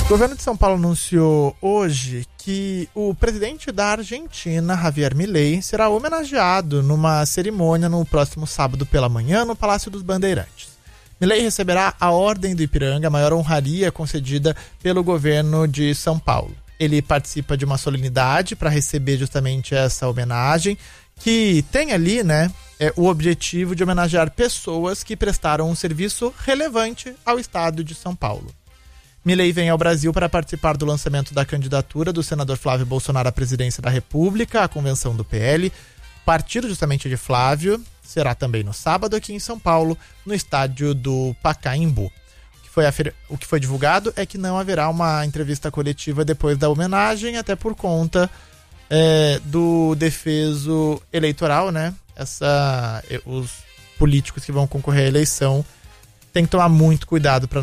O governo de São Paulo anunciou hoje que o presidente da Argentina, Javier Milei, será homenageado numa cerimônia no próximo sábado pela manhã no Palácio dos Bandeirantes. Milei receberá a Ordem do Ipiranga, a maior honraria concedida pelo governo de São Paulo. Ele participa de uma solenidade para receber justamente essa homenagem, que tem ali, o objetivo de homenagear pessoas que prestaram um serviço relevante ao estado de São Paulo. Milei vem ao Brasil para participar do lançamento da candidatura do senador Flávio Bolsonaro à presidência da República, à convenção do PL. Partido justamente de Flávio será também no sábado aqui em São Paulo, no estádio do Pacaembu. O que foi divulgado é que não haverá uma entrevista coletiva depois da homenagem, até por conta do defeso eleitoral, os políticos que vão concorrer à eleição têm que tomar muito cuidado para